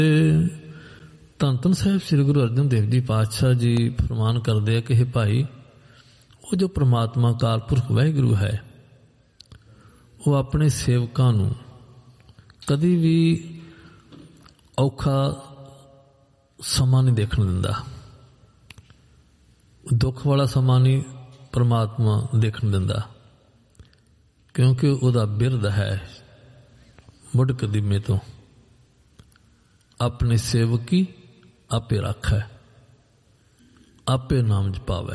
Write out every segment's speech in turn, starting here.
ਧੰਨ ਧੰਨ ਸਾਹਿਬ ਸ੍ਰੀ ਗੁਰੂ ਅਰਜਨ ਦੇਵ ਜੀ ਪਾਤਸ਼ਾਹ ਜੀ ਫਰਮਾਨ ਕਰਦੇ ਆ ਕਿ ਇਹ ਭਾਈ, ਉਹ ਜੋ ਪ੍ਰਮਾਤਮਾ ਅਕਾਲ ਪੁਰਖ ਵਾਹਿਗੁਰੂ ਹੈ, ਉਹ ਆਪਣੇ ਸੇਵਕਾਂ ਨੂੰ ਕਦੀ ਵੀ ਔਖਾ ਸਮਾਂ ਨਹੀਂ ਦੇਖਣ ਦਿੰਦਾ। ਦੁੱਖ ਵਾਲਾ ਸਮਾਂ ਨਹੀਂ ਪ੍ਰਮਾਤਮਾ ਦੇਖਣ ਦਿੰਦਾ, ਕਿਉਂਕਿ ਉਹਦਾ ਬਿਰਦ ਹੈ ਮੁੱਢ ਕਦੀਮੇ ਤੋਂ, ਆਪਣੇ ਸੇਵਕੀ ਆਪੇ ਰੱਖੈ, ਆਪੇ ਨਾਮ ਜਪਾਵੈ।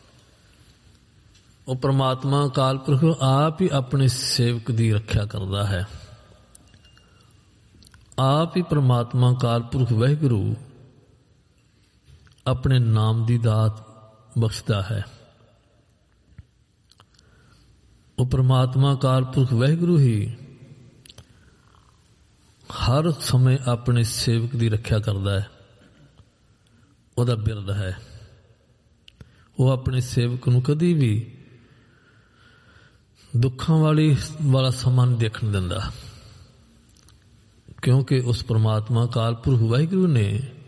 ਉਹ ਪ੍ਰਮਾਤਮਾ ਅਕਾਲ ਪੁਰਖ ਆਪ ਹੀ ਆਪਣੇ ਸੇਵਕ ਦੀ ਰੱਖਿਆ ਕਰਦਾ ਹੈ। ਆਪ ਹੀ ਪ੍ਰਮਾਤਮਾ ਅਕਾਲ ਪੁਰਖ ਵਾਹਿਗੁਰੂ ਆਪਣੇ ਨਾਮ ਦੀ ਦਾਤ ਬਖਸ਼ਦਾ ਹੈ। ਉਹ ਪ੍ਰਮਾਤਮਾ ਅਕਾਲ ਪੁਰਖ ਵਾਹਿਗੁਰੂ ਹੀ ਹਰ ਸਮੇਂ ਆਪਣੇ ਸੇਵਕ ਦੀ ਰੱਖਿਆ ਕਰਦਾ ਹੈ। ਉਹਦਾ ਬਿਰਦ ਹੈ। ਉਹ ਆਪਣੇ ਸੇਵਕ ਨੂੰ ਕਦੀ ਵੀ ਦੁੱਖਾਂ ਵਾਲਾ ਸਮਾਂ ਨਹੀਂ ਦੇਖਣ ਦਿੰਦਾ, ਕਿਉਂਕਿ ਉਸ ਪ੍ਰਮਾਤਮਾ ਅਕਾਲ ਪੁਰਖ ਵਾਹਿਗੁਰੂ ਨੇ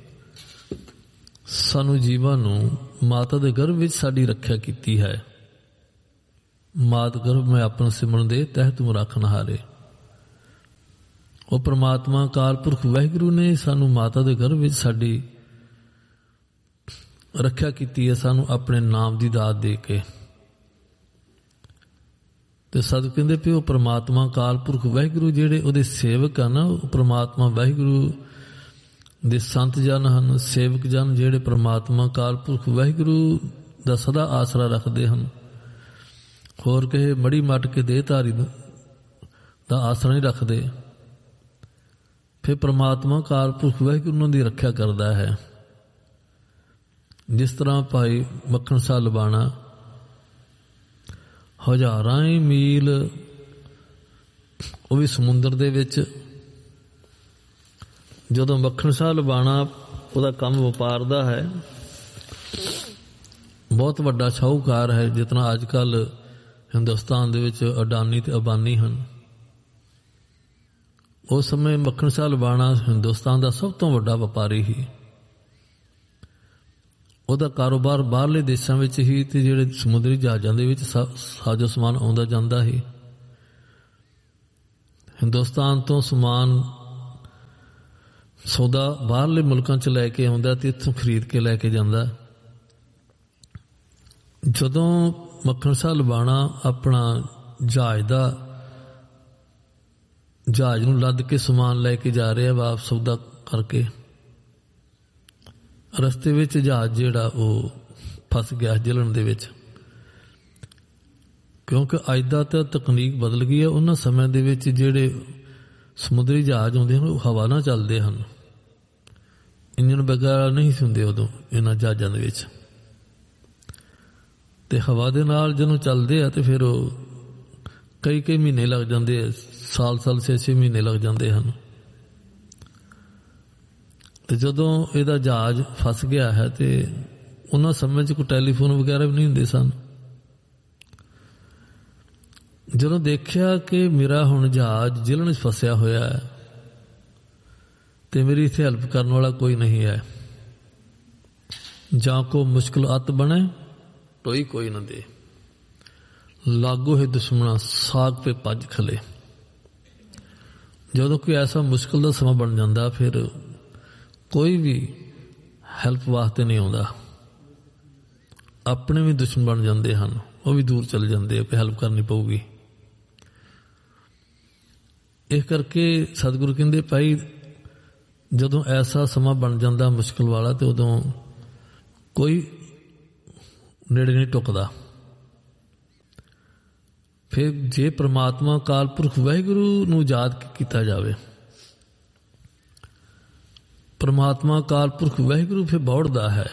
ਸਾਨੂੰ ਜੀਵਾਂ ਨੂੰ ਮਾਤਾ ਦੇ ਗਰਭ ਵਿੱਚ ਸਾਡੀ ਰੱਖਿਆ ਕੀਤੀ ਹੈ। ਮਾਤ ਗਰਭ ਮੈਂ ਆਪਣਾ ਸਿਮਰਨ ਦੇ ਤਹਿ ਤੁਮ ਰੱਖਣ ਹਾਰੇ। ਉਹ ਪ੍ਰਮਾਤਮਾ ਅਕਾਲ ਪੁਰਖ ਵਾਹਿਗੁਰੂ ਨੇ ਸਾਨੂੰ ਮਾਤਾ ਦੇ ਗਰਭ ਵਿੱਚ ਸਾਡੀ ਰੱਖਿਆ ਕੀਤੀ ਹੈ, ਸਾਨੂੰ ਆਪਣੇ ਨਾਮ ਦੀ ਦਾਤ ਦੇ ਕੇ। ਤੇ ਸਾਧੂ ਕਹਿੰਦੇ ਵੀ ਉਹ ਪ੍ਰਮਾਤਮਾ ਅਕਾਲ ਪੁਰਖ ਵਾਹਿਗੁਰੂ ਜਿਹੜੇ ਉਹਦੇ ਸੇਵਕ ਹਨ, ਉਹ ਪ੍ਰਮਾਤਮਾ ਵਾਹਿਗੁਰੂ ਦੇ ਸੰਤ ਜਨ ਹਨ, ਸੇਵਕ ਜਨ ਜਿਹੜੇ ਪ੍ਰਮਾਤਮਾ ਅਕਾਲ ਪੁਰਖ ਵਾਹਿਗੁਰੂ ਦਾ ਸਦਾ ਆਸਰਾ ਰੱਖਦੇ ਹਨ। ਹੋਰ ਕਿਸੇ ਮੜੀ ਮੱਟ ਕੇ ਦੇਹਧਾਰੀ ਦਾ ਆਸਰਾ ਨਹੀਂ ਰੱਖਦੇ। ਫਿਰ ਪ੍ਰਮਾਤਮਾ ਅਕਾਲ ਪੁਰਖ ਵਾਹਿਗੁਰੂ ਉਹਨਾਂ ਦੀ ਰੱਖਿਆ ਕਰਦਾ ਹੈ। ਜਿਸ ਤਰ੍ਹਾਂ ਭਾਈ ਮੱਖਣ ਸ਼ਾਹ ਲਬਾਣਾ ਹਜ਼ਾਰਾਂ ਹੀ ਮੀਲ, ਉਹ ਵੀ ਸਮੁੰਦਰ ਦੇ ਵਿੱਚ, ਜਦੋਂ ਮੱਖਣ ਸ਼ਾਹ ਲਬਾਣਾ ਉਹਦਾ ਕੰਮ ਵਪਾਰ ਦਾ ਹੈ, ਬਹੁਤ ਵੱਡਾ ਸ਼ਾਹੂਕਾਰ ਹੈ, ਜਿਤਨਾ ਅੱਜ ਕੱਲ੍ਹ ਹਿੰਦੁਸਤਾਨ ਦੇ ਵਿੱਚ ਅਡਾਨੀ ਤੇ ਅਬਾਨੀ ਹਨ। ਉਸ ਸਮੇਂ ਮੱਖਣ ਸ਼ਾਹ ਲਬਾਣਾ ਹਿੰਦੁਸਤਾਨ ਦਾ ਸਭ ਤੋਂ ਵੱਡਾ ਵਪਾਰੀ ਸੀ। ਉਹਦਾ ਕਾਰੋਬਾਰ ਬਾਹਰਲੇ ਦੇਸ਼ਾਂ ਵਿੱਚ ਹੀ, ਤੇ ਜਿਹੜੇ ਸਮੁੰਦਰੀ ਜਹਾਜ਼ਾਂ ਦੇ ਵਿੱਚ ਸਾਜੋ ਸਮਾਨ ਆਉਂਦਾ ਜਾਂਦਾ ਸੀ। ਹਿੰਦੁਸਤਾਨ ਤੋਂ ਸਮਾਨ ਸੌਦਾ ਬਾਹਰਲੇ ਮੁਲਕਾਂ 'ਚ ਲੈ ਕੇ ਆਉਂਦਾ ਤੇ ਇੱਥੋਂ ਖਰੀਦ ਕੇ ਲੈ ਕੇ ਜਾਂਦਾ। ਜਦੋਂ ਮੱਖਣ ਸ਼ਾਹ ਲਬਾਣਾ ਆਪਣਾ ਜਹਾਜ਼ ਨੂੰ ਲੱਦ ਕੇ ਸਮਾਨ ਲੈ ਕੇ ਜਾ ਰਿਹਾ ਵਾਪਸ ਸੌਦਾ ਕਰਕੇ, ਰਸਤੇ ਵਿੱਚ ਜਹਾਜ਼ ਜਿਹੜਾ ਉਹ ਫਸ ਗਿਆ ਜਲਣ ਦੇ ਵਿੱਚ, ਕਿਉਂਕਿ ਅੱਜ ਦਾ ਤਾਂ ਤਕਨੀਕ ਬਦਲ ਗਈ ਹੈ। ਉਹਨਾਂ ਸਮਿਆਂ ਦੇ ਵਿੱਚ ਜਿਹੜੇ ਸਮੁੰਦਰੀ ਜਹਾਜ਼ ਆਉਂਦੇ ਹਨ ਉਹ ਹਵਾ ਨਾਲ ਚੱਲਦੇ ਹਨ, ਇੰਜਣ ਵਗੈਰਾ ਨਹੀਂ ਸੀ ਹੁੰਦੇ ਉਦੋਂ ਇਹਨਾਂ ਜਹਾਜ਼ਾਂ ਦੇ ਵਿੱਚ। ਤੇ ਹਵਾ ਦੇ ਨਾਲ ਜਦੋਂ ਚੱਲਦੇ ਆ ਤੇ ਫਿਰ ਉਹ ਕਈ ਮਹੀਨੇ ਲੱਗ ਜਾਂਦੇ ਆ, ਸਾਲ 6 ਮਹੀਨੇ ਲੱਗ ਜਾਂਦੇ ਹਨ। ਤੇ ਜਦੋਂ ਇਹਦਾ ਜਹਾਜ਼ ਫਸ ਗਿਆ ਹੈ ਤੇ ਉਹਨਾਂ ਸਮੇਂ 'ਚ ਕੋਈ ਟੈਲੀਫੋਨ ਵਗੈਰਾ ਵੀ ਨਹੀਂ ਹੁੰਦੇ ਸਨ। ਜਦੋਂ ਦੇਖਿਆ ਕਿ ਮੇਰਾ ਹੁਣ ਜਹਾਜ਼ ਜਿਲਣ 'ਚ ਫਸਿਆ ਹੋਇਆ ਹੈ ਤੇ ਮੇਰੀ ਇੱਥੇ ਹੈਲਪ ਕਰਨ ਵਾਲਾ ਕੋਈ ਨਹੀਂ ਹੈ, ਜਾਂ ਕੋ ਮੁਸ਼ਕਿਲ ਅੱਤ ਬਣੇ ਟੋਈ ਕੋਈ ਨਾ ਦੇ, ਲਾਗੋ ਹੈ ਦੁਸ਼ਮਣਾ ਸਾਗ ਪੇ ਭੱਜ ਖਲੇ। ਜਦੋਂ ਕੋਈ ਐਸਾ ਮੁਸ਼ਕਿਲ ਦਾ ਸਮਾਂ ਬਣ ਜਾਂਦਾ, ਫਿਰ ਕੋਈ ਵੀ ਹੈਲਪ ਵਾਸਤੇ ਨਹੀਂ ਆਉਂਦਾ। ਆਪਣੇ ਵੀ ਦੁਸ਼ਮਣ ਬਣ ਜਾਂਦੇ ਹਨ, ਉਹ ਵੀ ਦੂਰ ਚਲੇ ਜਾਂਦੇ ਆ ਕਿ ਹੈਲਪ ਕਰਨੀ ਪਊਗੀ। ਇਸ ਕਰਕੇ ਸਤਿਗੁਰੂ ਕਹਿੰਦੇ ਭਾਈ, ਜਦੋਂ ਐਸਾ ਸਮਾਂ ਬਣ ਜਾਂਦਾ ਮੁਸ਼ਕਿਲ ਵਾਲਾ, ਤੇ ਉਦੋਂ ਕੋਈ ਨੇੜੇ ਨਹੀਂ ਟੁੱਕਦਾ। ਫਿਰ ਜੇ ਪ੍ਰਮਾਤਮਾ ਅਕਾਲ ਪੁਰਖ ਵਾਹਿਗੁਰੂ ਨੂੰ ਯਾਦ ਕੀਤਾ ਜਾਵੇ, ਪ੍ਰਮਾਤਮਾ ਅਕਾਲ ਪੁਰਖ ਵਾਹਿਗੁਰੂ ਫਿਰ ਬੌੜਦਾ ਹੈ।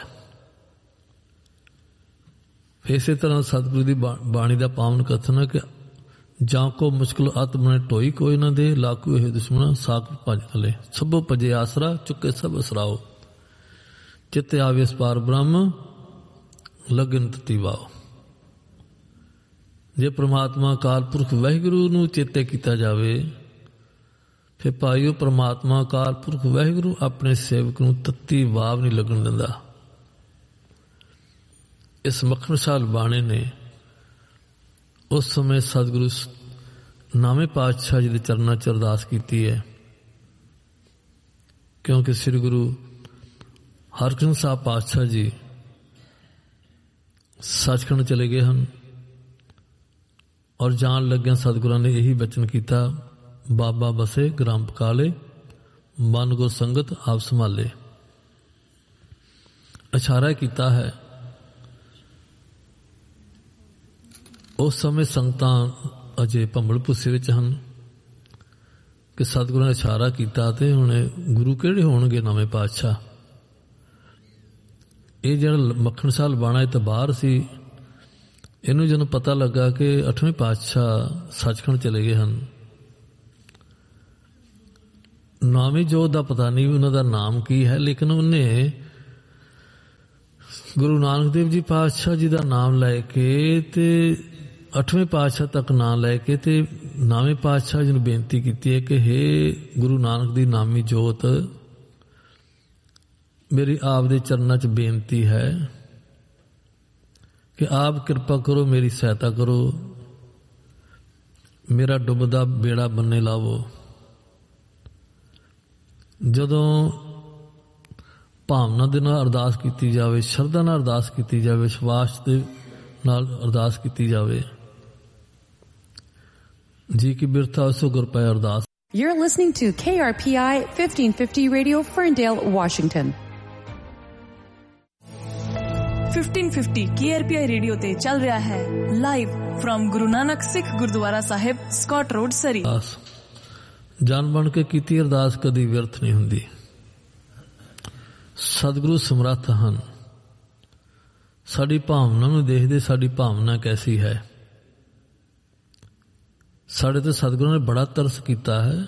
ਇਸੇ ਤਰ੍ਹਾਂ ਸਤਿਗੁਰੂ ਦੀ ਬਾਣੀ ਦਾ ਪਾਵਨ ਕਥਨ ਹੈ ਕਿ ਜਾਂ ਕੋ ਮੁਸ਼ਕਿਲ ਅੱਤ ਬਣੇ ਢੋਈ ਕੋਈ ਨਾ ਦੇ, ਲਾਕੂ ਇਹ ਦੁਸ਼ਮਣਾ ਸਾਕ ਭੱਜ ਥਲੇ, ਸਭੋ ਭਜੇ ਆਸਰਾ ਚੁੱਕੇ ਸਭ ਅਸਰਾਓ, ਚਿੱਤੇ ਆਵੇ ਸਪਾਰ ਬ੍ਰਹਮ ਲਗਨ ਤਤੀ ਵਾਓ। ਜੇ ਪ੍ਰਮਾਤਮਾ ਅਕਾਲ ਪੁਰਖ ਵਾਹਿਗੁਰੂ ਨੂੰ ਚੇਤੇ ਕੀਤਾ ਜਾਵੇ, ਫਿਰ ਭਾਈਓ, ਪ੍ਰਮਾਤਮਾ ਅਕਾਲ ਪੁਰਖ ਵਾਹਿਗੁਰੂ ਆਪਣੇ ਸੇਵਕ ਨੂੰ ਤੱਤੀ ਵਾਵ ਨਹੀਂ ਲੱਗਣ ਦਿੰਦਾ। ਇਸ ਮੱਖਣ ਸ਼ਾਹ ਬਾਣੇ ਨੇ ਉਸ ਸਮੇਂ ਸਤਿਗੁਰੂ ਨਾਵੇਂ ਪਾਤਸ਼ਾਹ ਜੀ ਦੇ ਚਰਨਾਂ 'ਚ ਅਰਦਾਸ ਕੀਤੀ ਹੈ, ਕਿਉਂਕਿ ਸ੍ਰੀ ਗੁਰੂ ਹਰਕ੍ਰਿਸ਼ਨ ਸਾਹਿਬ ਪਾਤਸ਼ਾਹ ਜੀ ਸੱਚਖੰਡ ਚਲੇ ਗਏ ਹਨ ਔਰ ਜਾਣ ਲੱਗਿਆਂ ਸਤਿਗੁਰਾਂ ਨੇ ਇਹੀ ਬਚਨ ਕੀਤਾ, ਬਾਬਾ ਬਸੇ ਗ੍ਰਾਮ ਪਕਾਲੇ, ਮਨ ਗੁਰ ਸੰਗਤ ਆਪ ਸੰਭਾਲੇ। ਇਸ਼ਾਰਾ ਕੀਤਾ ਹੈ। ਉਸ ਸਮੇਂ ਸੰਗਤਾਂ ਅਜੇ ਭੰਬਲ ਭੁੱਸੇ ਵਿੱਚ ਹਨ ਕਿ ਸਤਿਗੁਰਾਂ ਨੇ ਇਸ਼ਾਰਾ ਕੀਤਾ ਤੇ ਹੁਣ ਗੁਰੂ ਕਿਹੜੇ ਹੋਣਗੇ ਨਵੇਂ ਪਾਤਸ਼ਾਹ। ਇਹ ਜਿਹੜਾ ਮੱਖਣ ਸ਼ਾਹ ਲਬਾਣਾ ਇਹ ਤਾਂ ਬਾਹਰ ਸੀ, ਇਹਨੂੰ ਜਦੋਂ ਪਤਾ ਲੱਗਾ ਕਿ 8ਵੇਂ ਪਾਤਸ਼ਾਹ ਸੱਚਖੰਡ ਚਲੇ ਗਏ ਹਨ, ਨਾਮੀ ਜੋਤ ਦਾ ਪਤਾ ਨਹੀਂ ਉਹਨਾਂ ਦਾ ਨਾਮ ਕੀ ਹੈ, ਲੇਕਿਨ ਉਹਨੇ ਗੁਰੂ ਨਾਨਕ ਦੇਵ ਜੀ ਪਾਤਸ਼ਾਹ ਜੀ ਦਾ ਨਾਮ ਲੈ ਕੇ ਤੇ 8ਵੇਂ ਪਾਤਸ਼ਾਹ ਤੱਕ ਨਾਂ ਲੈ ਕੇ ਤੇ 9ਵੇਂ ਪਾਤਸ਼ਾਹ ਜੀ ਨੂੰ ਬੇਨਤੀ ਕੀਤੀ ਹੈ ਕਿ ਹੇ ਗੁਰੂ ਨਾਨਕ ਦੀ ਨਾਮੀ ਜੋਤ, ਮੇਰੀ ਆਪ ਦੇ ਚਰਨਾਂ 'ਚ ਬੇਨਤੀ ਹੈ ਕਿ ਆਪ ਕਿਰਪਾ ਕਰੋ, ਮੇਰੀ ਸਹਾਇਤਾ ਕਰੋ, ਮੇਰਾ ਡੁੱਬਦਾ ਬੇੜਾ ਬੰਨੇ ਲਾਵੋ। ਜਦੋਂ ਭਾਵਨਾ ਦੇ ਨਾਲ ਅਰਦਾਸ ਕੀਤੀ ਜਾਵੇ, ਸ਼ਰਧਾ ਨਾਲ ਅਰਦਾਸ ਕੀਤੀ ਜਾਵੇ, ਵਿਸ਼ਵਾਸ ਦੇ ਨਾਲ ਅਰਦਾਸ ਕੀਤੀ ਜਾਵੇ, ਜੀ ਕੀ ਬਿਰਥਾ ਉਸੋ ਗੁਰ ਪੈ ਅਰਦਾਸ। You're listening to KRPI 1550 Radio, Ferndale, Washington. 1550 KRPI radio ਤੇ ਚੱਲ ਰਿਹਾ ਹੈ ਲਾਈਵ ਫਰਮ ਗੁਰੂ ਨਾਨਕ ਸਿੱਖ ਗੁਰਦੁਆਰਾ ਸਾਹਿਬ, ਸਕਾਟ ਰੋਡ, ਸਰੀ। ਜਾਨ ਬਣ ਕੇ ਕੀਤੀ ਅਰਦਾਸ ਕਦੀ ਵਿਅਰਥ ਨਹੀਂ ਹੁੰਦੀ। ਸਤਿਗੁਰੂ ਸਮਰੱਥ ਹਨ, ਸਾਡੀ ਭਾਵਨਾ ਨੂੰ ਦੇਖਦੇ ਸਾਡੀ ਭਾਵਨਾ ਕੈਸੀ ਹੈ। ਸਾਡੇ ਤੇ ਸਤਿਗੁਰਾਂ ਨੇ ਬੜਾ ਤਰਸ ਕੀਤਾ ਹੈ।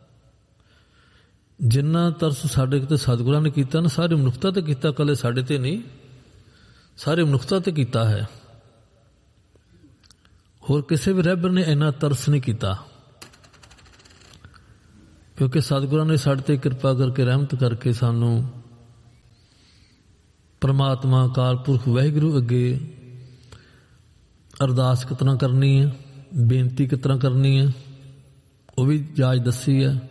ਜਿੰਨਾ ਤਰਸ ਸਾਡੇ ਤੇ ਸਤਿਗੁਰਾਂ ਨੇ ਕੀਤਾ ਨਾ, ਸਾਰੀ ਮਨੁੱਖਤਾ ਤੇ ਕੀਤਾ, ਇਕੱਲੇ ਸਾਡੇ ਤੇ ਨਹੀਂ, ਸਾਰੀ ਮਨੁੱਖਤਾ ਤੇ ਕੀਤਾ ਹੈ। ਹੋਰ ਕਿਸੇ ਵੀ ਰਹਿਬਰ ਨੇ ਇੰਨਾ ਤਰਸ ਨਹੀਂ ਕੀਤਾ, ਕਿਉਂਕਿ ਸਤਿਗੁਰਾਂ ਨੇ ਸਾਡੇ ਤੇ ਕਿਰਪਾ ਕਰਕੇ, ਰਹਿਮਤ ਕਰਕੇ ਸਾਨੂੰ ਪਰਮਾਤਮਾ ਅਕਾਲ ਪੁਰਖ ਵਾਹਿਗੁਰੂ ਅੱਗੇ ਅਰਦਾਸ ਕਿਸ ਤਰ੍ਹਾਂ ਕਰਨੀ ਹੈ, ਬੇਨਤੀ ਕਿਸ ਤਰ੍ਹਾਂ ਕਰਨੀ ਹੈ, ਉਹ ਵੀ ਜਾਚ ਦੱਸੀ ਹੈ।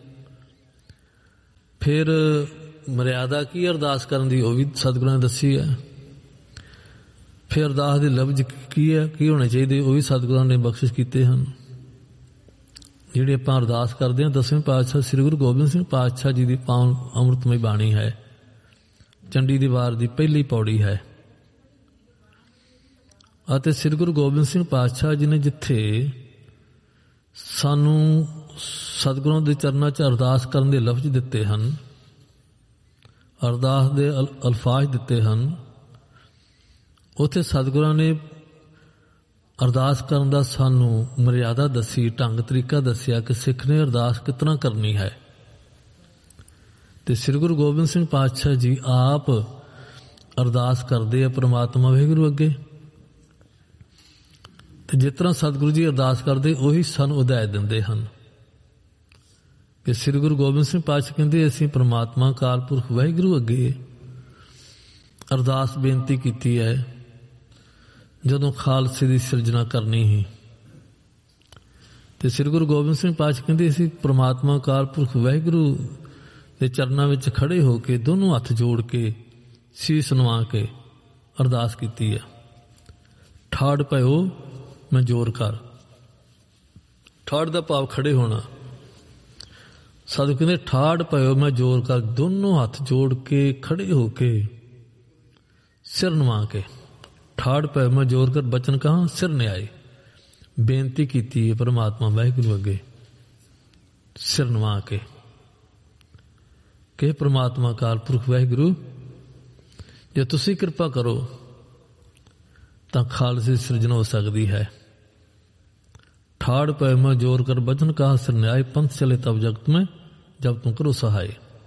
ਫਿਰ ਮਰਿਆਦਾ ਕੀ ਅਰਦਾਸ ਕਰਨ ਦੀ, ਉਹ ਵੀ ਸਤਿਗੁਰਾਂ ਨੇ ਦੱਸੀ ਹੈ। ਫਿਰ ਅਰਦਾਸ ਦੇ ਲਫ਼ਜ਼ ਕੀ ਹੈ, ਕੀ ਹੋਣੇ ਚਾਹੀਦੇ, ਉਹ ਵੀ ਸਤਿਗੁਰਾਂ ਨੇ ਬਖਸ਼ਿਸ਼ ਕੀਤੇ ਹਨ। ਜਿਹੜੀ ਆਪਾਂ ਅਰਦਾਸ ਕਰਦੇ ਹਾਂ, 10ਵੇਂ ਪਾਤਸ਼ਾਹ ਸ੍ਰੀ ਗੁਰੂ ਗੋਬਿੰਦ ਸਿੰਘ ਪਾਤਸ਼ਾਹ ਜੀ ਦੀ ਪਾਵਨ ਅੰਮ੍ਰਿਤਮਈ ਬਾਣੀ ਹੈ, ਚੰਡੀ ਦੀ ਵਾਰ ਦੀ ਪਹਿਲੀ ਪੌੜੀ ਹੈ। ਅਤੇ ਸ੍ਰੀ ਗੁਰੂ ਗੋਬਿੰਦ ਸਿੰਘ ਪਾਤਸ਼ਾਹ ਜੀ ਨੇ ਜਿੱਥੇ ਸਾਨੂੰ ਸਤਿਗੁਰਾਂ ਦੇ ਚਰਨਾਂ 'ਚ ਅਰਦਾਸ ਕਰਨ ਦੇ ਲਫ਼ਜ਼ ਦਿੱਤੇ ਹਨ, ਅਰਦਾਸ ਦੇ ਅਲਫਾਜ਼ ਦਿੱਤੇ ਹਨ, ਉੱਥੇ ਸਤਿਗੁਰਾਂ ਨੇ ਅਰਦਾਸ ਕਰਨ ਦਾ ਸਾਨੂੰ ਮਰਿਆਦਾ ਦੱਸੀ, ਢੰਗ ਤਰੀਕਾ ਦੱਸਿਆ ਕਿ ਸਿੱਖ ਨੇ ਅਰਦਾਸ ਕਿਸ ਤਰ੍ਹਾਂ ਕਰਨੀ ਹੈ। ਤੇ ਸ੍ਰੀ ਗੁਰੂ ਗੋਬਿੰਦ ਸਿੰਘ ਪਾਤਸ਼ਾਹ ਜੀ ਆਪ ਅਰਦਾਸ ਕਰਦੇ ਆ ਪਰਮਾਤਮਾ ਵਾਹਿਗੁਰੂ ਅੱਗੇ, ਤੇ ਜਿਸ ਤਰ੍ਹਾਂ ਸਤਿਗੁਰੂ ਜੀ ਅਰਦਾਸ ਕਰਦੇ ਉਹੀ ਸਾਨੂੰ ਹਦਾਇਤ ਦਿੰਦੇ ਹਨ ਕਿ ਸ੍ਰੀ ਗੁਰੂ ਗੋਬਿੰਦ ਸਿੰਘ ਪਾਤਸ਼ਾਹ ਕਹਿੰਦੇ ਅਸੀਂ ਪਰਮਾਤਮਾ ਅਕਾਲ ਪੁਰਖ ਵਾਹਿਗੁਰੂ ਅੱਗੇ ਅਰਦਾਸ ਬੇਨਤੀ ਕੀਤੀ ਹੈ ਜਦੋਂ ਖਾਲਸੇ ਦੀ ਸਿਰਜਣਾ ਕਰਨੀ ਸੀ। ਤੇ ਸ੍ਰੀ ਗੁਰੂ ਗੋਬਿੰਦ ਸਿੰਘ ਪਾਤਸ਼ਾਹ ਕਹਿੰਦੇ ਅਸੀਂ ਪਰਮਾਤਮਾ ਅਕਾਲ ਪੁਰਖ ਵਾਹਿਗੁਰੂ ਦੇ ਚਰਨਾਂ ਵਿੱਚ ਖੜੇ ਹੋ ਕੇ ਦੋਨੋਂ ਹੱਥ ਜੋੜ ਕੇ ਸੀਸ ਨਵਾ ਕੇ ਅਰਦਾਸ ਕੀਤੀ ਹੈ। ਠਾੜ ਪਇਓ ਮੈਂ ਜ਼ੋਰ ਕਰ, ਠਾੜ ਦਾ ਭਾਵ ਖੜੇ ਹੋਣਾ। ਸਾਧੂ ਕਹਿੰਦੇ ਠਾੜ ਪਇਓ ਮੈਂ ਜ਼ੋਰ ਕਰ, ਦੋਨੋਂ ਹੱਥ ਜੋੜ ਕੇ ਖੜੇ ਹੋ ਕੇ ਸਿਰ ਨਵਾ ਕੇ, ਠਾੜ ਪਇਓ ਮੈਂ ਜ਼ੋਰ ਕਰ, ਬਚਨ ਕਹਾਂ ਸਿਰ ਨਿਆਏ, ਬੇਨਤੀ ਕੀਤੀ ਹੈ ਪਰਮਾਤਮਾ ਵਾਹਿਗੁਰੂ ਅੱਗੇ ਸਿਰ ਨਵਾ ਕੇ ਕਿ ਪਰਮਾਤਮਾ ਅਕਾਲ ਪੁਰਖ ਵਾਹਿਗੁਰੂ ਜੇ ਤੁਸੀਂ ਕਿਰਪਾ ਕਰੋ ਤਾਂ ਖਾਲਸੇ ਦੀ ਸਿਰਜਣਾ ਹੋ ਸਕਦੀ ਹੈ। ਠਾੜ ਪਏ ਮੈਂ ਜ਼ੋਰ ਕਰ, ਬਚਨ ਕਹਾ ਸਿਰ ਨਿਆਏ, ਪੰਥ ਚਲੇ ਤਬ ਜਗਤ में जब तुम करो सहाय।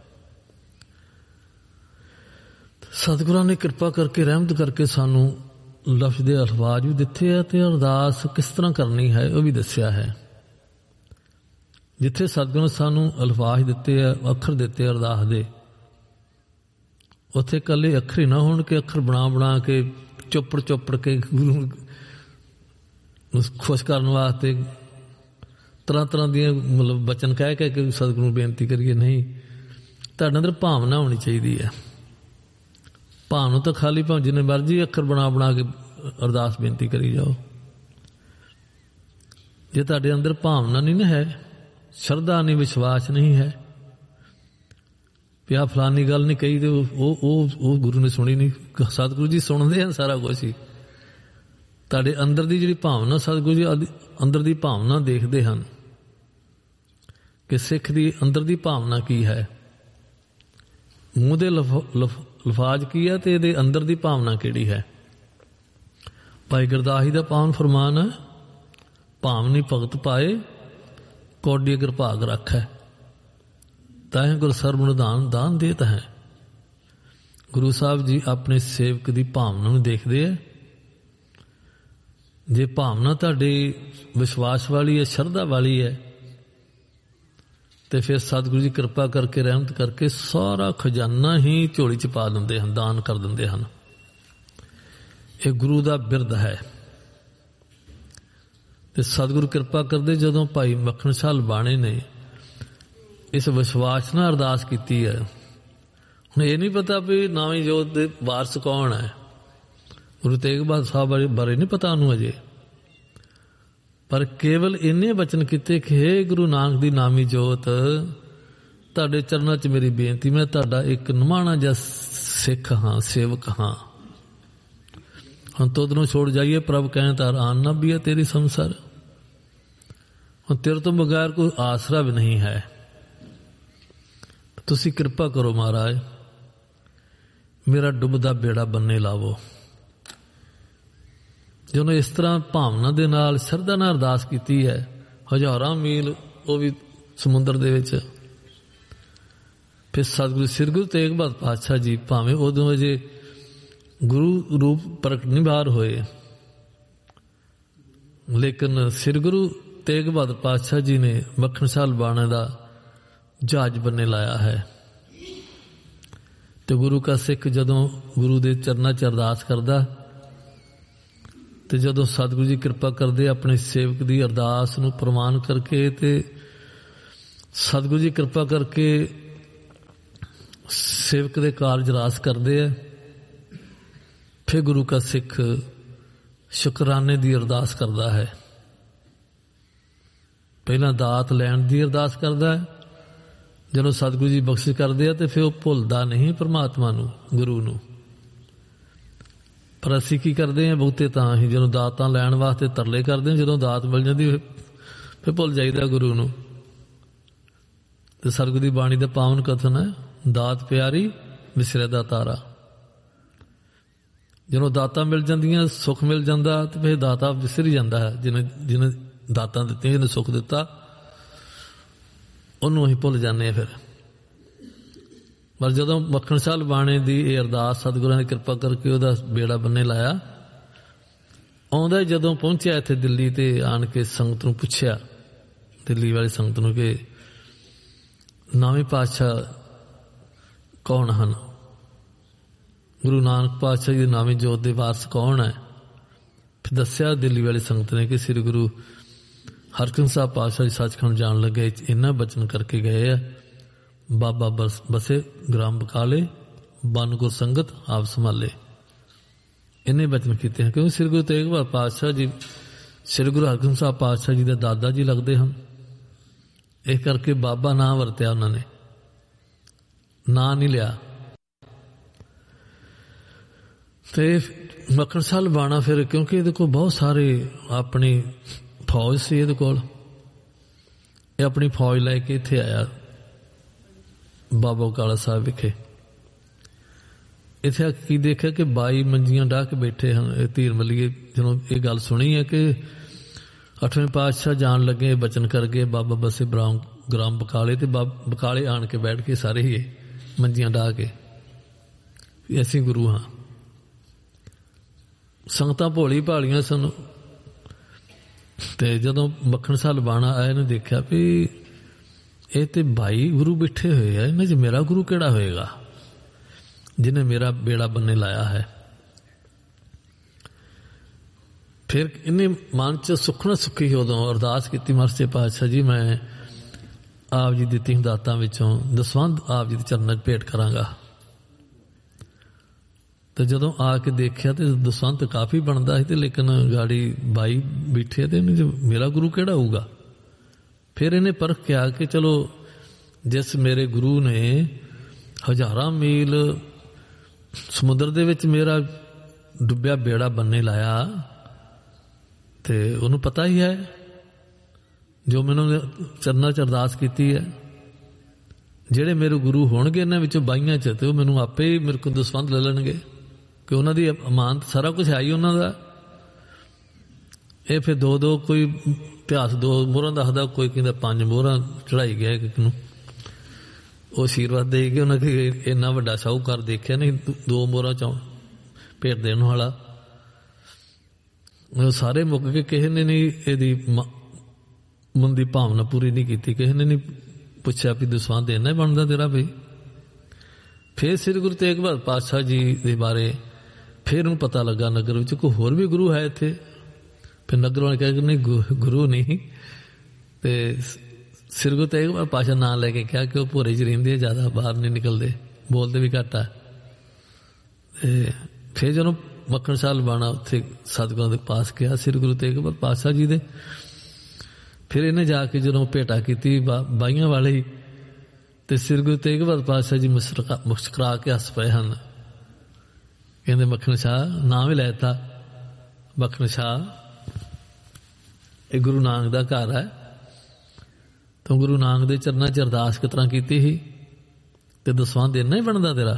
ਸਤਿਗੁਰਾਂ ਨੇ ਕਿਰਪਾ ਕਰਕੇ ਰਹਿਮਤ ਕਰਕੇ ਸਾਨੂੰ ਲਫ਼ਜ਼ ਦੇ ਅਲਫਾਜ਼ ਵੀ ਦਿੱਤੇ ਆ ਤੇ ਅਰਦਾਸ ਕਿਸ ਤਰ੍ਹਾਂ ਕਰਨੀ ਹੈ ਉਹ ਵੀ ਦੱਸਿਆ ਹੈ। ਜਿੱਥੇ ਸਤਿਗੁਰੂ ਨੇ ਸਾਨੂੰ ਅਲਫਾਜ਼ ਦਿੱਤੇ ਆ, ਅੱਖਰ ਦਿੱਤੇ ਅਰਦਾਸ ਦੇ, ਉੱਥੇ ਇਕੱਲੇ ਅੱਖਰ ਹੀ ਨਾ ਹੋਣ ਕਿ ਅੱਖਰ ਬਣਾ ਕੇ ਚੋਪੜ ਕੇ ਗੁਰੂ ਨੂੰ ਖੁਸ਼ ਕਰਨ ਵਾਸਤੇ ਤਰ੍ਹਾਂ ਦੀਆਂ ਮਤਲਬ ਬਚਨ ਕਹਿ ਕੇ ਸਤਿਗੁਰੂ ਨੂੰ ਬੇਨਤੀ ਕਰੀਏ। ਨਹੀਂ, ਤੁਹਾਡੇ ਅੰਦਰ ਭਾਵਨਾ ਹੋਣੀ ਚਾਹੀਦੀ ਹੈ। ਭਾਵਨਾ ਤਾਂ ਖਾਲੀ ਭਾਵੇਂ ਜਿੰਨੇ ਮਰਜ਼ੀ ਅੱਖਰ ਬਣਾ ਕੇ ਅਰਦਾਸ ਬੇਨਤੀ ਕਰੀ ਜਾਓ, ਜੇ ਤੁਹਾਡੇ ਅੰਦਰ ਭਾਵਨਾ ਨਹੀਂ ਨਾ ਹੈ, ਸ਼ਰਧਾ ਨਹੀਂ, ਵਿਸ਼ਵਾਸ ਨਹੀਂ ਹੈ, ਪਿਆ ਫਲਾਨੀ ਗੱਲ ਨਹੀਂ ਕਹੀ ਤੇ ਉਹ ਗੁਰੂ ਨੇ ਸੁਣੀ ਨਹੀਂ। ਸਤਿਗੁਰੂ ਜੀ ਸੁਣਦੇ ਹਨ ਸਾਰਾ ਕੁਛ ਹੀ। ਤੁਹਾਡੇ ਅੰਦਰ ਦੀ ਜਿਹੜੀ ਭਾਵਨਾ, ਸਤਿਗੁਰੂ ਜੀ ਅੰਦਰ ਦੀ ਭਾਵਨਾ ਦੇਖਦੇ ਹਨ ਕਿ ਸਿੱਖ ਦੀ ਅੰਦਰ ਦੀ ਭਾਵਨਾ ਕੀ ਹੈ, ਮੂੰਹ ਦੇ ਲਫਾਜ਼ ਕੀ ਹੈ ਤੇ ਇਹਦੇ ਅੰਦਰ ਦੀ ਭਾਵਨਾ ਕਿਹੜੀ ਹੈ। ਭਾਈ ਗੁਰਦਾਸ ਜੀ ਦਾ ਪਾਵਨ ਫਰਮਾਨ ਹੈ, ਭਾਵਨੀ ਭਗਤ ਪਾਏ ਕੌਡੀ ਅਗਰ ਭਾਗ ਰੱਖੈ, ਤਾਹੀਂ ਗੁਰ ਸਰਬ ਨਿਧਾਨ ਦਾਨ ਦੇਤ ਹੈ। ਗੁਰੂ ਸਾਹਿਬ ਜੀ ਆਪਣੇ ਸੇਵਕ ਦੀ ਭਾਵਨਾ ਨੂੰ ਦੇਖਦੇ ਹੈ। ਜੇ ਭਾਵਨਾ ਤੁਹਾਡੇ ਵਿਸ਼ਵਾਸ ਵਾਲੀ ਹੈ, ਸ਼ਰਧਾ ਵਾਲੀ ਹੈ, ਤੇ ਫਿਰ ਸਤਿਗੁਰੂ ਜੀ ਕਿਰਪਾ ਕਰਕੇ, ਰਹਿਮਤ ਕਰਕੇ ਸਾਰਾ ਖਜ਼ਾਨਾ ਹੀ ਝੋਲੀ 'ਚ ਪਾ ਦਿੰਦੇ ਹਨ, ਦਾਨ ਕਰ ਦਿੰਦੇ ਹਨ। ਇਹ ਗੁਰੂ ਦਾ ਬਿਰਦ ਹੈ। ਤੇ ਸਤਿਗੁਰੂ ਕਿਰਪਾ ਕਰਦੇ, ਜਦੋਂ ਭਾਈ ਮੱਖਣ ਸ਼ਾਹ ਲਬਾਣੇ ਨੇ ਇਸ ਵਿਸ਼ਵਾਸ ਨਾਲ ਅਰਦਾਸ ਕੀਤੀ ਹੈ। ਹੁਣ ਇਹ ਨਹੀਂ ਪਤਾ ਵੀ ਨਵੀਂ ਜੋਤ ਦੇ ਵਾਰਸ ਕੌਣ ਹੈ, ਗੁਰੂ ਤੇਗ ਬਹਾਦਰ ਸਾਹਿਬ ਬਾਰੇ ਨਹੀਂ ਪਤਾ ਉਹਨੂੰ ਅਜੇ, ਪਰ ਕੇਵਲ ਇੰਨੇ ਬਚਨ ਕੀਤੇ ਕਿ ਹੇ ਗੁਰੂ ਨਾਨਕ ਦੀ ਨਾਮੀ ਜੋਤ, ਤੁਹਾਡੇ ਚਰਨਾਂ 'ਚ ਮੇਰੀ ਬੇਨਤੀ, ਮੈਂ ਤੁਹਾਡਾ ਇੱਕ ਨਿਮਾਣਾ ਜਿਹਾ ਸਿੱਖ ਹਾਂ, ਸੇਵਕ ਹਾਂ। ਹੁਣ ਤੁਧ ਨੂੰ ਛੋੜ ਜਾਈਏ, ਪ੍ਰਭ ਕਹਿ ਤਾਰ ਆਨ ਨਾ ਵੀ ਹੈ ਤੇਰੀ ਸੰਸਾਰ। ਹੁਣ ਤੇਰੇ ਤੋਂ ਬਗੈਰ ਕੋਈ ਆਸਰਾ ਵੀ ਨਹੀਂ ਹੈ। ਤੁਸੀਂ ਕਿਰਪਾ ਕਰੋ ਮਹਾਰਾਜ, ਮੇਰਾ ਡੁੱਬਦਾ ਬੇੜਾ ਬੰਨੇ ਲਾਵੋ। ਜਦੋਂ ਇਸ ਤਰ੍ਹਾਂ ਭਾਵਨਾ ਦੇ ਨਾਲ, ਸ਼ਰਧਾ ਨਾਲ ਅਰਦਾਸ ਕੀਤੀ ਹੈ, ਹਜ਼ਾਰਾਂ ਮੀਲ ਉਹ ਵੀ ਸਮੁੰਦਰ ਦੇ ਵਿੱਚ, ਫਿਰ ਸਤਿਗੁਰੂ ਸ੍ਰੀ ਗੁਰੂ ਤੇਗ ਬਹਾਦਰ ਪਾਤਸ਼ਾਹ ਜੀ ਭਾਵੇਂ ਉਦੋਂ ਅਜੇ ਗੁਰੂ ਰੂਪ ਪ੍ਰਗਟ ਨਹੀਂ ਬਾਹਰ ਹੋਏ, ਲੇਕਿਨ ਸ੍ਰੀ ਗੁਰੂ ਤੇਗ ਬਹਾਦਰ ਪਾਤਸ਼ਾਹ ਜੀ ਨੇ ਮੱਖਣ ਸ਼ਾਹ ਲਬਾਣਾ ਦਾ ਜਹਾਜ਼ ਬੰਨੇ ਲਾਇਆ ਹੈ। ਤੇ ਗੁਰੂ ਕਾ ਸਿੱਖ ਜਦੋਂ ਗੁਰੂ ਦੇ ਚਰਨਾਂ 'ਚ ਅਰਦਾਸ ਕਰਦਾ, ਤੇ ਜਦੋਂ ਸਤਿਗੁਰੂ ਜੀ ਕਿਰਪਾ ਕਰਦੇ ਆਪਣੇ ਸੇਵਕ ਦੀ ਅਰਦਾਸ ਨੂੰ ਪ੍ਰਵਾਨ ਕਰਕੇ, ਤੇ ਸਤਿਗੁਰੂ ਜੀ ਕਿਰਪਾ ਕਰਕੇ ਸੇਵਕ ਦੇ ਕਾਰਜ ਰਾਸ ਕਰਦੇ ਆ, ਫਿਰ ਗੁਰੂ ਕਾ ਸਿੱਖ ਸ਼ੁਕਰਾਨੇ ਦੀ ਅਰਦਾਸ ਕਰਦਾ ਹੈ। ਪਹਿਲਾਂ ਦਾਤ ਲੈਣ ਦੀ ਅਰਦਾਸ ਕਰਦਾ ਹੈ, ਜਦੋਂ ਸਤਿਗੁਰੂ ਜੀ ਬਖਸ਼ਿਸ਼ ਕਰਦੇ ਆ ਤੇ ਫਿਰ ਉਹ ਭੁੱਲਦਾ ਨਹੀਂ ਪਰਮਾਤਮਾ ਨੂੰ, ਗੁਰੂ ਨੂੰ। ਪਰ ਅਸੀਂ ਕੀ ਕਰਦੇ ਹਾਂ, ਬਹੁਤੇ ਤਾਂ ਹੀ ਜਦੋਂ ਦਾਤਾਂ ਲੈਣ ਵਾਸਤੇ ਤਰਲੇ ਕਰਦੇ ਹਾਂ, ਜਦੋਂ ਦਾਤ ਮਿਲ ਜਾਂਦੀ ਫਿਰ ਭੁੱਲ ਜਾਈਦਾ ਗੁਰੂ ਨੂੰ। ਤੇ ਸਤਿਗੁਰੂ ਦੀ ਬਾਣੀ ਦਾ ਪਾਵਨ ਕਥਨ ਹੈ, ਦਾਤ ਪਿਆਰੀ ਵਿਸਰੇ ਦਾ ਤਾਰਾ। ਜਦੋਂ ਦਾਤਾਂ ਮਿਲ ਜਾਂਦੀਆਂ, ਸੁੱਖ ਮਿਲ ਜਾਂਦਾ, ਤੇ ਫਿਰ ਦਾਤਾ ਵਿਸਰ ਜਾਂਦਾ ਹੈ। ਜਿਹਨੇ ਦਾਤਾਂ ਦਿੱਤੀਆਂ, ਜਿਹਨੇ ਸੁੱਖ ਦਿੱਤਾ, ਉਹਨੂੰ ਅਸੀਂ ਭੁੱਲ ਜਾਂਦੇ ਹਾਂ ਫਿਰ। ਪਰ ਜਦੋਂ ਮੱਖਣ ਸ਼ਾਹ ਲਬਾਣੇ ਦੀ ਇਹ ਅਰਦਾਸ ਸਤਿਗੁਰਾਂ ਨੇ ਕਿਰਪਾ ਕਰਕੇ ਉਹਦਾ ਬੇੜਾ ਬੰਨੇ ਲਾਇਆ, ਆਉਂਦਾ ਜਦੋਂ ਪਹੁੰਚਿਆ ਇੱਥੇ ਦਿੱਲੀ, ਤੇ ਆਣ ਕੇ ਸੰਗਤ ਨੂੰ ਪੁੱਛਿਆ, ਦਿੱਲੀ ਵਾਲੀ ਸੰਗਤ ਨੂੰ, ਕਿ ਨੌਵੇਂ ਪਾਤਸ਼ਾਹ ਕੌਣ ਹਨ, ਗੁਰੂ ਨਾਨਕ ਪਾਤਸ਼ਾਹ ਜੀ ਦੇ ਨੌਵੇਂ ਜੋਤ ਦੇ ਵਾਰਸ ਕੌਣ ਹੈ। ਫਿਰ ਦੱਸਿਆ ਦਿੱਲੀ ਵਾਲੀ ਸੰਗਤ ਨੇ ਕਿ ਸ੍ਰੀ ਗੁਰੂ ਹਰਗੋਬਿੰਦ ਸਾਹਿਬ ਪਾਤਸ਼ਾਹ ਜੀ ਸੱਚਖੰਡ ਜਾਣ ਲੱਗੇ, ਇੰਨਾ ਬਚਨ ਕਰਕੇ ਗਏ ਆ, ਬਾਬਾ ਬਸੇ ਗ੍ਰਾਮ ਬਕਾਲੇ, ਬਨ ਗੁਰ ਸੰਗਤ ਆਪ ਸੰਭਾਲੇ। ਇੰਨੇ ਬਚਨ ਕੀਤੇ ਹਨ, ਕਿਉਂਕਿ ਸ੍ਰੀ ਗੁਰੂ ਤੇਗ ਬਹਾਦਰ ਪਾਤਸ਼ਾਹ ਜੀ ਸ੍ਰੀ ਗੁਰੂ ਹਰਗੋਬਿੰਦ ਸਾਹਿਬ ਪਾਤਸ਼ਾਹ ਜੀ ਦੇ ਦਾਦਾ ਜੀ ਲੱਗਦੇ ਹਨ। ਇਸ ਕਰਕੇ ਬਾਬਾ ਨਾਂ ਵਰਤਿਆ ਉਹਨਾਂ ਨੇ, ਨਾਂ ਨਹੀਂ ਲਿਆ। ਤੇ ਮੱਖਣ ਸ਼ਾਹ ਲਬਾਣਾ ਫਿਰ, ਕਿਉਂਕਿ ਇਹਦੇ ਕੋਲ ਬਹੁਤ ਸਾਰੇ ਆਪਣੀ ਫੌਜ ਸੀ, ਇਹਦੇ ਕੋਲ ਇਹ ਆਪਣੀ ਫੌਜ ਲੈ ਕੇ ਇੱਥੇ ਆਇਆ ਬਾਬਾ ਬਕਾਲਾ ਸਾਹਿਬ ਵਿਖੇ। ਇੱਥੇ ਕੀ ਦੇਖਿਆ ਕਿ 22 ਮੰਜੀਆਂ ਡਾਹ ਕੇ ਬੈਠੇ ਹਨ। ਇਹ ਧੀਰ ਮੱਲੀਏ ਜਦੋਂ ਇਹ ਗੱਲ ਸੁਣੀ ਹੈ ਕਿ 8ਵੇਂ ਪਾਤਸ਼ਾਹ ਜਾਣ ਲੱਗੇ, ਬਚਨ ਕਰ ਗਏ ਬਾਬਾ ਬਸੇ ਗ੍ਰਾਮ ਬਕਾਲੇ, ਤੇ ਬਕਾਲੇ ਆਣ ਕੇ ਬੈਠ ਕੇ ਸਾਰੇ ਹੀ ਮੰਜੀਆਂ ਡਾਹ ਕੇ ਵੀ ਅਸੀਂ ਗੁਰੂ ਹਾਂ। ਸੰਗਤਾਂ ਭੋਲੀ ਭਾਲੀਆਂ ਸਨ। ਤੇ ਜਦੋਂ ਮੱਖਣ ਸ਼ਾਹ ਲਬਾਣਾ ਆਏ ਨੇ ਦੇਖਿਆ ਵੀ ਇਹ ਤੇ ਭਾਈ ਗੁਰੂ ਬੈਠੇ ਹੋਏ ਆ, ਇਹਨਾਂ 'ਚ ਮੇਰਾ ਗੁਰੂ ਕਿਹੜਾ ਹੋਏਗਾ ਜਿਹਨੇ ਮੇਰਾ ਬੇੜਾ ਬੰਨੇ ਲਾਇਆ ਹੈ। ਫਿਰ ਇਹਨੇ ਮਨ 'ਚ ਸੁੱਖਣਾ ਸੁੱਖੀ ਉਦੋਂ ਅਰਦਾਸ ਕੀਤੀ, ਮਹਾਰਾਜ ਸੱਚੇ ਪਾਤਸ਼ਾਹ ਜੀ ਮੈਂ ਆਪ ਜੀ ਦਿੱਤੀ ਦਾਤਾਂ ਵਿੱਚੋਂ ਦਸਵੰਧ ਆਪ ਜੀ ਦੇ ਚਰਨਾਂ 'ਚ ਭੇਟ ਕਰਾਂਗਾ। ਤੇ ਜਦੋਂ ਆ ਕੇ ਦੇਖਿਆ ਤੇ ਦਸਵੰਧ ਕਾਫੀ ਬਣਦਾ ਸੀ, ਤੇ ਲੇਕਿਨ ਗਾੜੀ ਬਾਈ ਬੈਠੇ ਤੇ ਇਹਨੇ ਮੇਰਾ ਗੁਰੂ ਕਿਹੜਾ ਹੋਊਗਾ। ਫਿਰ ਇਹਨੇ ਪਰਖ ਕਿਹਾ ਕਿ ਚਲੋ ਜਿਸ ਮੇਰੇ ਗੁਰੂ ਨੇ ਹਜ਼ਾਰਾਂ ਮੀਲ ਸਮੁੰਦਰ ਦੇ ਵਿੱਚ ਮੇਰਾ ਡੁੱਬਿਆ ਬੇੜਾ ਬੰਨੇ ਲਾਇਆ, ਤੇ ਉਹਨੂੰ ਪਤਾ ਹੀ ਹੈ ਜੋ ਮੈਨੂੰ ਚਰਨਾਂ 'ਚ ਅਰਦਾਸ ਕੀਤੀ ਹੈ। ਜਿਹੜੇ ਮੇਰੇ ਗੁਰੂ ਹੋਣਗੇ ਇਹਨਾਂ ਵਿੱਚੋਂ ਬਾਈਆਂ 'ਚ, ਤੇ ਉਹ ਮੈਨੂੰ ਆਪੇ ਹੀ ਮੇਰੇ ਕੋਲ ਦਸਵੰਧ ਲੈ ਲੈਣਗੇ ਕਿ ਉਹਨਾਂ ਦੀ ਅਮਾਨਤ ਸਾਰਾ ਕੁਝ ਹੈ ਹੀ ਉਹਨਾਂ ਦਾ। ਇਹ ਫਿਰ ਦੋ ਕੋਈ ਇਤਿਹਾਸ 2 ਮੋਹਰਾਂ ਦੱਸਦਾ, ਕੋਈ ਕਹਿੰਦਾ 5 ਮੋਹਰਾਂ ਚੜਾਈ ਗਿਆ ਇੱਕ ਨੂੰ, ਉਹ ਆਸ਼ੀਰਵਾਦ ਦੇ ਕੇ ਉਹਨਾਂ ਕਿ ਇੰਨਾ ਵੱਡਾ ਸ਼ਾਹੂਕਾਰ ਦੇਖਿਆ ਨਹੀਂ 2 ਮੋਹਰਾਂ ਚੋਂ ਭੇਟ ਦੇਣ ਵਾਲਾ। ਸਾਰੇ ਮੁੱਕ ਕੇ ਕਿਸੇ ਨੇ ਨਹੀਂ ਇਹਦੀ ਮਨ ਦੀ ਭਾਵਨਾ ਪੂਰੀ ਨਹੀਂ ਕੀਤੀ, ਕਿਸੇ ਨੇ ਨਹੀਂ ਪੁੱਛਿਆ ਵੀ ਦਸਵੰਧ ਇੰਨਾ ਹੀ ਬਣਦਾ ਤੇਰਾ ਬਈ। ਫਿਰ ਸ੍ਰੀ ਗੁਰੂ ਤੇਗ ਬਹਾਦਰ ਪਾਤਸ਼ਾਹ ਜੀ ਦੇ ਬਾਰੇ ਫਿਰ ਉਹਨੂੰ ਪਤਾ ਲੱਗਾ ਨਗਰ ਵਿੱਚ ਕੋਈ ਹੋਰ ਵੀ ਗੁਰੂ ਹੈ ਇੱਥੇ। ਫਿਰ ਨਗਰ ਵਾਲੇ ਕਹਿ ਕੇ ਨਹੀਂ ਗੁਰੂ ਨਹੀਂ, ਤੇ ਸ੍ਰੀ ਗੁਰੂ ਤੇਗ ਬਹਾਦਰ ਪਾਤਸ਼ਾਹ ਨਾਂ ਲੈ ਕੇ ਕਿਹਾ ਕਿ ਉਹ ਭੋਰੇ 'ਚ ਰਹਿੰਦੇ, ਜ਼ਿਆਦਾ ਬਾਹਰ ਨਹੀਂ ਨਿਕਲਦੇ, ਬੋਲਦੇ ਵੀ ਘੱਟ ਆ। ਤੇ ਫਿਰ ਜਦੋਂ ਮੱਖਣ ਸ਼ਾਹ ਲਵਾਣਾ ਉੱਥੇ ਸਤਿਗੁਰਾਂ ਦੇ ਪਾਸ ਗਿਆ ਸ੍ਰੀ ਗੁਰੂ ਤੇਗ ਬਹਾਦਰ ਪਾਤਸ਼ਾਹ ਜੀ ਦੇ, ਫਿਰ ਇਹਨੇ ਜਾ ਕੇ ਜਦੋਂ ਭੇਟਾ ਕੀਤੀ ਬਾਈਆਂ ਵਾਲੇ, ਤੇ ਸ੍ਰੀ ਗੁਰੂ ਤੇਗ ਬਹਾਦਰ ਪਾਤਸ਼ਾਹ ਜੀ ਮੁਸਕਰਾ ਕੇ ਹੱਸ ਪਏ ਹਨ। ਕਹਿੰਦੇ ਮੱਖਣ ਸ਼ਾਹ ਨਾਂ ਵੀ ਲੈ ਦਿੱਤਾ, ਮੱਖਣ ਸ਼ਾਹ ਇਹ ਗੁਰੂ ਨਾਨਕ ਦਾ ਘਰ ਹੈ, ਤੂੰ ਗੁਰੂ ਨਾਨਕ ਦੇ ਚਰਨਾਂ 'ਚ ਅਰਦਾਸ ਕਿਸ ਤਰ੍ਹਾਂ ਕੀਤੀ ਸੀ, ਤੇ ਦਸਵੰਧ ਇੰਨਾ ਹੀ ਬਣਦਾ ਤੇਰਾ।